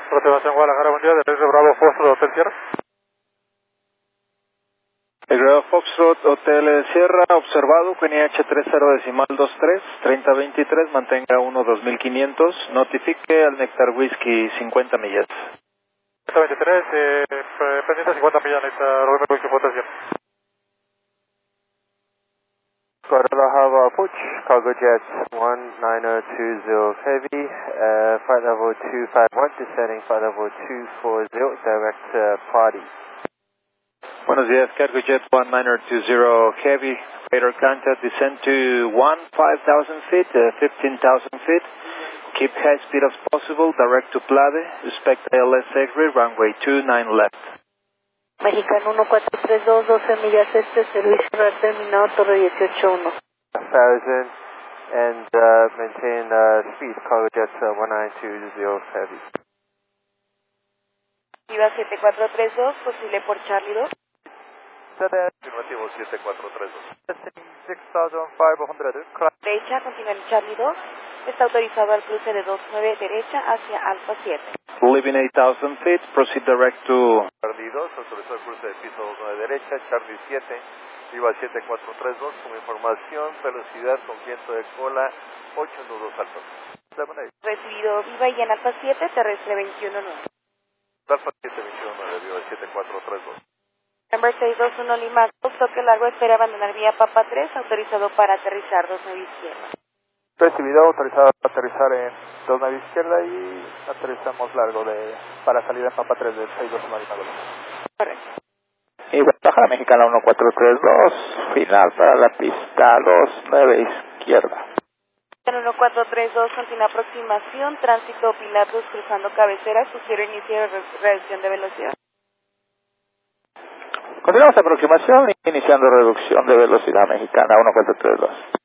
Rotación Guadalajara, buen día, del Bravo Foxtrot Hotel Sierra. El Bravo Foxtrot Hotel Sierra, observado, QNH 3023, 3023, mantenga 1-2500, notifique al Nectar Whisky 50 millas. 3023, pendiente 50 millas, Nectar Whisky Hotel Sierra. Guadalajara approach, cargo jet 19020 heavy, flight level 251, descending flight level 240, direct party. Buenos días, Cargo Jet 1920 Heavy, radar contact, descend to 5,000 feet, 15,000 feet, keep high speed as possible, direct to Plade, respect ALS exit, runway 29 left. Mexicano 1432, 12 millas este, servicio real terminado, Torre 181. 1,000 and maintain speed, cargo jet 1920 heavy. Viva 7432, posible por Charlie 2. Afirmativo 7432. 6500, Derecha, continúa en Charlie 2. Está autorizado al cruce de 29 derecha hacia Alfa 7. Leaving 8,000 feet, proceed direct to Charlie 2, autorizado el cruce de piso 29 derecha, Charlie 7, Viva 7432, como información, velocidad con viento de cola, 8 nudos alfa. Recibido Viva y en Alfa 7, terrestre 219. Alfa 721, Viva 7432. Number 621 Lima, toque largo, espera abandonar vía Papa 3, autorizado para aterrizar 29 izquierda. Recibido, autorizado para aterrizar en 29 izquierda y aterrizamos largo para salida en Papa 3 del 621 Lima. Correcto. Y Guadalajara Mexicana 1432, final para la pista 29 izquierda. 1432, continúa aproximación, tránsito Pilatos cruzando cabecera, sugiero inicio de reducción de velocidad. Continuamos aproximación, iniciando reducción de velocidad Mexicana 1432.